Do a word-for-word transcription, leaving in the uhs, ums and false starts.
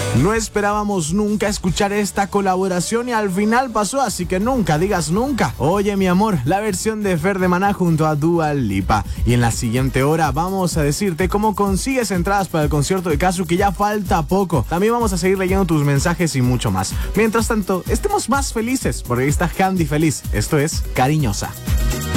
No esperábamos nunca escuchar esta colaboración y al final pasó, así que nunca digas nunca. Oye, mi amor, la versión de Fer de Maná junto a Dua Lipa. Y en la siguiente hora vamos a decirte cómo consigues entradas para el concierto de Casu, que ya falta poco. También vamos a seguir leyendo tus mensajes y mucho más. Mientras tanto, estemos más felices, porque ahí está Handy Feliz. Esto es Cariñosa.